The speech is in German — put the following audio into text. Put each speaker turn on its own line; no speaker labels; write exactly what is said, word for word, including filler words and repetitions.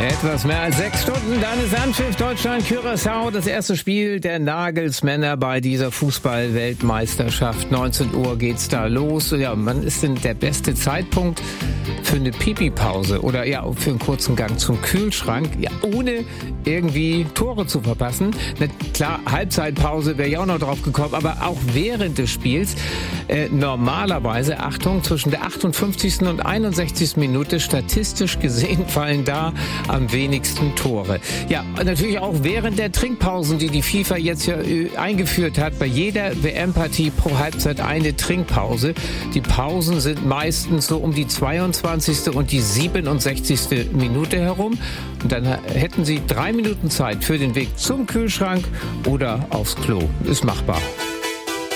Etwas mehr als sechs Stunden, dann ist Anpfiff Deutschland-Curaçao, das erste Spiel der Nagelsmänner bei dieser Fußball-Weltmeisterschaft. neunzehn Uhr geht's da los. Ja, wann ist denn der beste Zeitpunkt für eine Pipi-Pause oder ja, für einen kurzen Gang zum Kühlschrank, ja, ohne irgendwie Tore zu verpassen? Na klar, Halbzeitpause wäre ich auch noch drauf gekommen, aber auch während des Spiels äh, normalerweise, Achtung, zwischen der achtundfünfzigsten und einundsechzigsten Minute statistisch gesehen fallen da am wenigsten Tore. Ja, natürlich auch während der Trinkpausen, die die FIFA jetzt ja äh, eingeführt hat, bei jeder W M-Partie pro Halbzeit eine Trinkpause. Die Pausen sind meistens so um die zweiundzwanzigste und die siebenundsechzigste Minute herum. Und dann hätten Sie drei Minuten Zeit für den Weg zum Kühlschrank oder aufs Klo. Ist machbar.